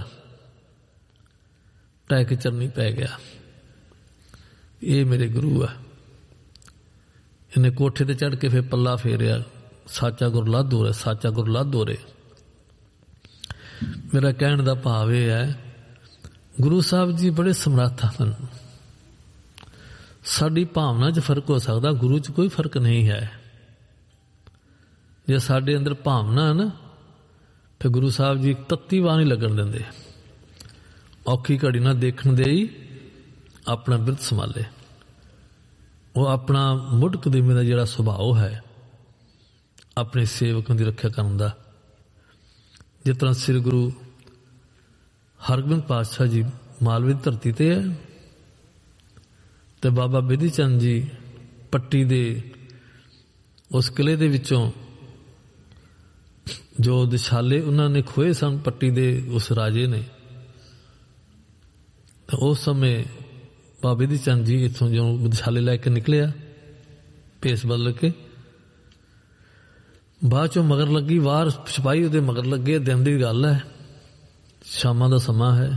ਟਹਿ ਕੇ ਚਰਨੀ ਪੈ ਗਿਆ, ਇਹ ਮੇਰੇ ਗੁਰੂ ਆ। ਇਹਨੇ ਕੋਠੇ ਤੇ ਚੜ੍ਹ ਕੇ ਫਿਰ ਪੱਲਾ ਫੇਰਿਆ, ਸਾਚਾ ਗੁਰ ਲਾਧੋ ਰੇ, ਸਾਚਾ ਗੁਰ ਲਾਧੋ ਰੇ। ਮੇਰਾ ਕਹਿਣ ਦਾ ਭਾਵ ਇਹ ਹੈ ਗੁਰੂ ਸਾਹਿਬ ਜੀ ਬੜੇ ਸਮਰੱਥ ਹਨ। ਸਾਡੀ ਭਾਵਨਾ 'ਚ ਫਰਕ ਹੋ ਸਕਦਾ, ਗੁਰੂ 'ਚ ਕੋਈ ਫਰਕ ਨਹੀਂ ਹੈ। ਜੇ ਸਾਡੇ ਅੰਦਰ ਭਾਵਨਾ ਹੈ ਨਾ, ਫਿਰ ਗੁਰੂ ਸਾਹਿਬ ਜੀ ਤੱਤੀ ਵਾਹ ਨਹੀਂ ਲੱਗਣ ਦਿੰਦੇ। ਔਖੀ ਘੜੀ ਨਾਲ ਦੇਖਣ ਦੇ ਹੀ ਆਪਣਾ ਬਿਰਤ ਸੰਭਾਲੇ। ਉਹ ਆਪਣਾ ਮੁੱਢ ਕਦੀਮੇ ਦਾ ਜਿਹੜਾ ਸੁਭਾਅ ਹੈ ਆਪਣੇ ਸੇਵਕਾਂ ਦੀ ਰੱਖਿਆ ਕਰਨ ਦਾ। ਜਿਸ ਤਰ੍ਹਾਂ ਸ੍ਰੀ ਗੁਰੂ ਹਰਗੋਬਿੰਦ ਪਾਤਸ਼ਾਹ ਜੀ ਮਾਲਵੇ ਦੀ ਧਰਤੀ ਤੇ ਹੈ, ਤੇ ਬਾਬਾ ਬਿਧੀ ਚੰਦ ਜੀ ਪੱਟੀ ਦੇ ਉਸ ਕਿਲੇ ਦੇ ਵਿੱਚੋਂ ਜੋ ਦਿਸ਼ਾਲੇ ਉਹਨਾਂ ਨੇ ਖੋਏ ਸਨ ਪੱਟੀ ਦੇ ਉਸ ਰਾਜੇ ਨੇ, ਤਾਂ ਉਸ ਸਮੇਂ ਬਾਬਾ ਬਿਧੀ ਚੰਦ ਜੀ ਇੱਥੋਂ ਜੋ ਦਿਸ਼ਾਲੇ ਲੈ ਕੇ ਨਿਕਲਿਆ ਭੇਸ ਬਦਲ ਕੇ, ਬਾਅਦ ਚੋਂ ਮਗਰ ਲੱਗੀ ਵਾਰ ਸਿਪਾਹੀ ਉਹਦੇ ਮਗਰ ਲੱਗੇ। ਦਿਨ ਦੀ ਗੱਲ ਹੈ, ਸ਼ਾਮਾਂ ਦਾ ਸਮਾਂ ਹੈ।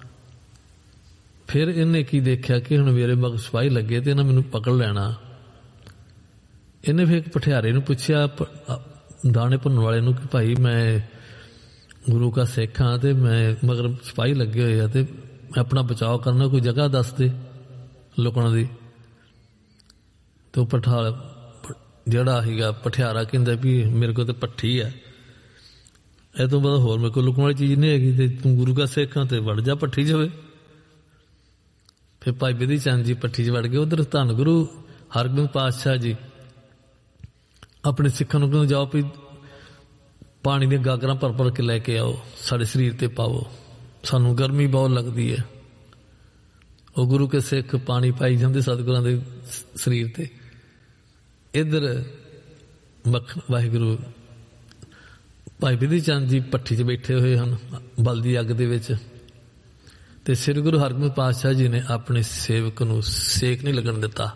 ਫਿਰ ਇਹਨੇ ਕੀ ਦੇਖਿਆ ਕਿ ਹੁਣ ਮੇਰੇ ਮਗਰ ਸਿਪਾਹੀ ਲੱਗੇ ਤੇ ਇਹਨਾਂ ਮੈਨੂੰ ਪਕੜ ਲੈਣਾ। ਇਹਨੇ ਫਿਰ ਇੱਕ ਪਠਿਆਰੇ ਨੂੰ ਪੁੱਛਿਆ, ਦਾਣੇ ਭੁੰਨਣ ਵਾਲੇ ਨੂੰ, ਕਿ ਭਾਈ ਮੈਂ ਗੁਰੂ ਕਾ ਸਿੱਖ ਹਾਂ ਤੇ ਮੈਂ ਮਗਰ ਸਿਪਾਹੀ ਲੱਗੇ ਹੋਏ ਆ, ਤੇ ਮੈਂ ਆਪਣਾ ਬਚਾਅ ਕਰਨਾ, ਕੋਈ ਜਗ੍ਹਾ ਦੱਸ ਦੇ ਲੁਕਣ ਦੀ। ਤੇ ਉਹ ਜਿਹੜਾ ਸੀਗਾ ਪਠਿਆਰਾ ਕਹਿੰਦਾ ਵੀ ਮੇਰੇ ਕੋਲ ਤਾਂ ਭੱਠੀ ਹੈ, ਇਹ ਤੋਂ ਬਾਅਦ ਹੋਰ ਮੇਰੇ ਕੋਲ ਲੁਕਣ ਵਾਲੀ ਚੀਜ਼ ਨਹੀਂ ਹੈਗੀ, ਤੇ ਤੂੰ ਗੁਰੂ ਕਾ ਸਿੱਖ ਤੇ ਵੜ ਜਾ ਭੱਠੀ 'ਚ ਹੋਵੇ। ਫਿਰ ਭਾਈ ਬਿਧੀ ਚੰਦ ਜੀ ਭੱਠੀ 'ਚ ਵੜ ਗਏ। ਉਧਰ ਧੰਨ ਗੁਰੂ ਹਰਗੋਬਿੰਦ ਪਾਤਸ਼ਾਹ ਜੀ ਆਪਣੇ ਸਿੱਖਾਂ ਨੂੰ ਕਹਿੰਦੇ, ਜਾਓ ਵੀ ਪਾਣੀ ਦੀਆਂ ਗਾਗਰਾਂ ਭਰ ਭਰ ਕੇ ਲੈ ਕੇ ਆਓ, ਸਾਡੇ ਸਰੀਰ ਤੇ ਪਾਵੋ, ਸਾਨੂੰ ਗਰਮੀ ਬਹੁਤ ਲੱਗਦੀ ਹੈ। ਉਹ ਗੁਰੂ ਕੇ ਸਿੱਖ ਪਾਣੀ ਪਾਈ ਜਾਂਦੇ ਸਤਿਗੁਰਾਂ ਦੇ ਸਰੀਰ ਤੇ। ਇੱਧਰ ਵਾਹਿਗੁਰੂ ਭਾਈ ਬਿਧੀ ਚੰਦ ਜੀ ਭੱਠੀ 'ਚ ਬੈਠੇ ਹੋਏ ਹਨ ਬਲਦੀ ਅੱਗ ਦੇ ਵਿੱਚ, ਤੇ ਸ੍ਰੀ ਗੁਰੂ ਹਰਗੋਬਿੰਦ ਪਾਤਸ਼ਾਹ ਜੀ ਨੇ ਆਪਣੇ ਸੇਵਕ ਨੂੰ ਸੇਕ ਨਹੀਂ ਲੱਗਣ ਦਿੱਤਾ।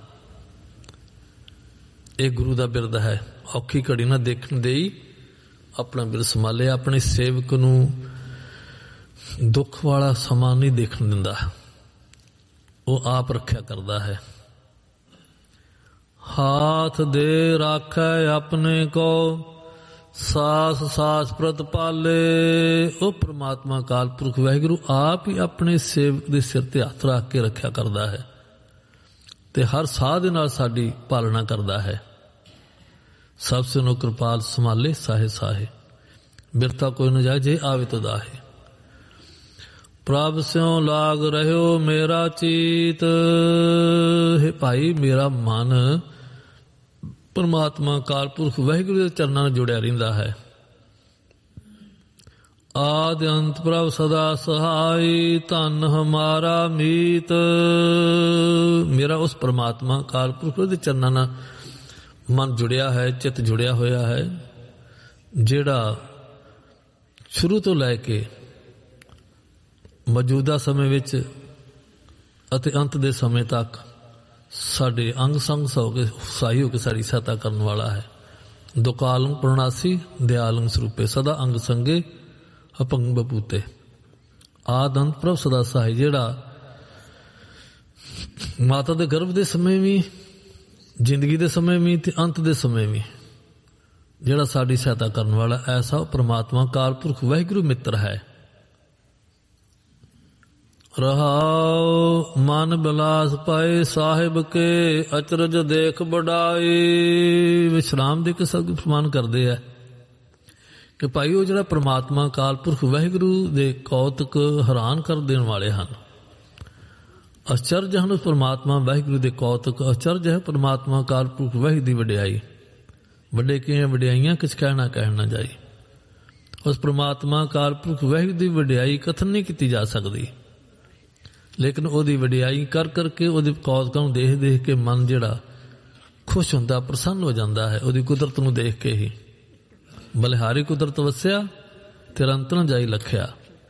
ਇਹ ਗੁਰੂ ਦਾ ਬਿਰਦ ਹੈ। ਔਖੀ ਘੜੀ ਨਾਲ ਦੇਖਣ ਦੇ ਹੀ ਆਪਣਾ ਬਿਰਦ ਸੰਭਾਲੇ। ਆਪਣੇ ਸੇਵਕ ਨੂੰ ਦੁੱਖ ਵਾਲਾ ਸਮਾਂ ਨਹੀਂ ਦੇਖਣ ਦਿੰਦਾ, ਉਹ ਆਪ ਰੱਖਿਆ ਕਰਦਾ ਹੈ। ਹਾਥ ਦੇ ਰਾਖੈ ਆਪਣੇ ਕੋ, ਸਾਸ ਸਾਸ ਪ੍ਰਤਪਾਲੇ। ਉਹ ਪ੍ਰਮਾਤਮਾ ਅਕਾਲ ਪੁਰਖ ਵਾਹਿਗੁਰੂ ਆਪ ਹੀ ਆਪਣੇ ਸੇਵਕ ਦੇ ਸਿਰ ਤੇ ਹੱਥ ਰੱਖ ਕੇ ਰੱਖਿਆ ਕਰਦਾ ਹੈ, ਤੇ ਹਰ ਸਾਹ ਦੇ ਨਾਲ ਸਾਡੀ ਪਾਲਣਾ ਕਰਦਾ ਹੈ। ਸਭ ਸੁਨੋ ਕਿਰਪਾਲ ਸੰਭਾਲੇ ਸਾਹੇ ਸਾਹੇ। ਬਿਰਤਾ ਕੋਈ ਨ ਜਾਏ ਜੇ ਆਵੇ ਤੋ ਦਾਹੇ। ਪ੍ਰਭ ਸਿਉ ਲਾਗ ਰਹਿਓ ਮੇਰਾ ਚੀਤ। ਹੈ ਭਾਈ ਮੇਰਾ ਮਨ ਪਰਮਾਤਮਾ ਅਕਾਲ ਪੁਰਖ ਵਾਹਿਗੁਰੂ ਦੇ ਚਰਨਾਂ ਨਾਲ ਜੁੜਿਆ ਰਹਿੰਦਾ ਹੈ। ਆਦਿ ਅੰਤ ਪ੍ਰਭ ਸਦਾ ਸਹਾਈ ਧਨ ਹਮਾਰਾ ਮੀਤ। ਮੇਰਾ ਉਸ ਪਰਮਾਤਮਾ ਅਕਾਲ ਪੁਰਖ ਦੇ ਚਰਨਾਂ ਨਾਲ ਮਨ ਜੁੜਿਆ ਹੈ, ਚਿੱਤ ਜੁੜਿਆ ਹੋਇਆ ਹੈ, ਜਿਹੜਾ ਸ਼ੁਰੂ ਤੋਂ ਲੈ ਕੇ ਮੌਜੂਦਾ ਸਮੇਂ ਵਿੱਚ ਅਤੇ ਅੰਤ ਦੇ ਸਮੇਂ ਤੱਕ ਸਾਡੇ ਅੰਗ ਸੰਗ ਹੋ ਕੇ ਸਹਾਈ ਹੋ ਕੇ ਸਾਡੀ ਸਹਾਇਤਾ ਕਰਨ ਵਾਲਾ ਹੈ। ਦੁਕਾਲੰ ਪ੍ਰਣਾਸੀ ਦਿਆਲੰ ਸਰੂਪੇ ਸਦਾ ਅੰਗ ਸੰਗੇ ਅਪੰਗ ਬਪੂਤੇ। ਆਦਿ ਅੰਤ ਪ੍ਰਭ ਸਦਾ ਸਹਾਈ, ਜਿਹੜਾ ਮਾਤਾ ਦੇ ਗਰਭ ਦੇ ਸਮੇਂ ਵੀ, ਜ਼ਿੰਦਗੀ ਦੇ ਸਮੇਂ ਵੀ ਤੇ ਅੰਤ ਦੇ ਸਮੇਂ ਵੀ ਜਿਹੜਾ ਸਾਡੀ ਸਹਾਇਤਾ ਕਰਨ ਵਾਲਾ, ਐਸਾ ਪਰਮਾਤਮਾ ਅਕਾਲ ਪੁਰਖ ਵਾਹਿਗੁਰੂ ਮਿੱਤਰ ਹੈ। ਰਹਾਉ ਮਨ ਬਿਲਾਸ ਪਾਏ ਸਾਹਿਬ ਕੇ ਅਚਰਜ ਦੇਖ ਬੜਾਈ। ਵਿਸ਼ਰਾਮ ਦੇ ਕੇ ਸਭ ਫਰਮਾਨ ਕਰਦੇ ਹੈ ਕਿ ਭਾਈ ਉਹ ਜਿਹੜਾ ਪਰਮਾਤਮਾ ਅਕਾਲ ਪੁਰਖ ਵਾਹਿਗੁਰੂ ਦੇ ਕੌਤਕ ਹੈਰਾਨ ਕਰ ਦੇਣ ਵਾਲੇ ਹਨ। ਅਚਰਜ ਹਨ ਉਸ ਪਰਮਾਤਮਾ ਵਾਹਿਗੁਰੂ ਦੇ ਕੌਤਕ। ਅਚਰਜ ਹੈ ਪਰਮਾਤਮਾ ਅਕਾਲ ਪੁਰਖ ਵਾਹਿਗੁਰੂ ਦੀ ਵਡਿਆਈ। ਵੱਡੇ ਕਿਵੇਂ ਵਡਿਆਈਆਂ ਕਿਛ ਕਹਿਣਾ ਕਹਿਣ ਨਾ ਜਾਈ। ਉਸ ਪਰਮਾਤਮਾ ਅਕਾਲ ਪੁਰਖ ਵਾਹਿਗੁਰੂ ਦੀ ਵਡਿਆਈ ਕਥਨ ਨਹੀਂ ਕੀਤੀ ਜਾ ਸਕਦੀ, ਲੇਕਿਨ ਉਹਦੀ ਵਡਿਆਈ ਕਰ ਕਰਕੇ ਉਹਦੇ ਕੌਤਕਾਂ ਨੂੰ ਦੇਖ ਦੇਖ ਕੇ ਮਨ ਜਿਹੜਾ ਖੁਸ਼ ਹੁੰਦਾ, ਪ੍ਰਸੰਨ ਹੋ ਜਾਂਦਾ ਹੈ ਉਹਦੀ ਕੁਦਰਤ ਨੂੰ ਦੇਖ ਕੇ ਹੀ। ਬਲਿਹਾਰੀ ਕੁਦਰਤ ਵਸਿਆ ਤੇਰਾ ਅੰਤ ਨ ਜਾਈ ਲਖਿਆ।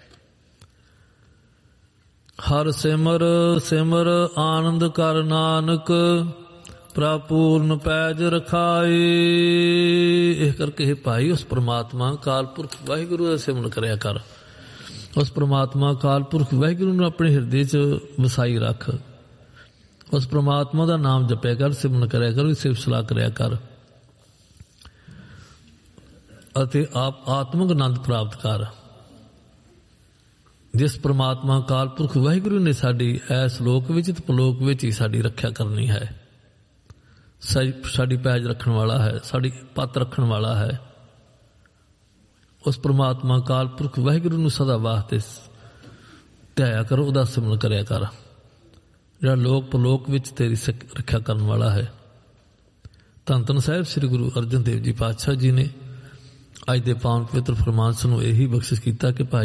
ਹਰ ਸਿਮਰ ਸਿਮਰ ਆਨੰਦ ਕਰ ਨਾਨਕ ਪ੍ਰਭ ਪੂਰਨ ਪੈਜ ਰਖਾਈ। ਇਹ ਕਰਕੇ ਇਹ ਭਾਈ ਉਸ ਪਰਮਾਤਮਾ ਅਕਾਲ ਪੁਰਖ ਵਾਹਿਗੁਰੂ ਦਾ ਸਿਮਰਨ ਕਰਿਆ ਕਰ। ਉਸ ਪਰਮਾਤਮਾ ਅਕਾਲ ਪੁਰਖ ਵਾਹਿਗੁਰੂ ਨੂੰ ਆਪਣੇ ਹਿਰਦੇ 'ਚ ਵਸਾਈ ਰੱਖ। ਉਸ ਪਰਮਾਤਮਾ ਦਾ ਨਾਮ ਜਪਿਆ ਕਰ, ਸਿਮਰਨ ਕਰਿਆ ਕਰ, ਸਿਫਤ ਸਲਾਹ ਕਰਿਆ ਕਰ ਅਤੇ ਆਪ ਆਤਮਿਕ ਆਨੰਦ ਪ੍ਰਾਪਤ ਕਰ। ਜਿਸ ਪਰਮਾਤਮਾ ਅਕਾਲ ਪੁਰਖ ਵਾਹਿਗੁਰੂ ਨੇ ਸਾਡੀ ਇਸ ਲੋਕ ਵਿੱਚ ਤੇ ਪਰਲੋਕ ਵਿੱਚ ਹੀ ਸਾਡੀ ਰੱਖਿਆ ਕਰਨੀ ਹੈ, ਸਾਡੀ ਪੈਜ ਰੱਖਣ ਵਾਲਾ ਹੈ, ਸਾਡੀ ਪੱਤ ਰੱਖਣ ਵਾਲਾ ਹੈ। ਉਸ ਪਰਮਾਤਮਾ ਅਕਾਲ ਪੁਰਖ ਵਾਹਿਗੁਰੂ ਨੂੰ ਸਦਾ ਵਾਸਤੇ ਧਿਆਇਆ ਕਰੋ, ਉਹਦਾ ਸਿਮਰਨ ਕਰਿਆ ਕਰ, ਜਿਹੜਾ ਲੋਕ ਪਰਲੋਕ ਵਿੱਚ ਤੇਰੀ ਰੱਖਿਆ ਕਰਨ ਵਾਲਾ ਹੈ। ਧੰਨ ਧੰਨ ਸਾਹਿਬ ਸ੍ਰੀ ਗੁਰੂ ਅਰਜਨ ਦੇਵ ਜੀ ਪਾਤਸ਼ਾਹ ਜੀ ਨੇ ਅੱਜ ਦੇ ਪਾਵਨ ਪਵਿੱਤਰ ਫਰਮਾਨ ਸਾਨੂੰ ਇਹੀ ਬਖਸ਼ਿਸ਼ ਕੀਤਾ ਕਿ ਭਾਈ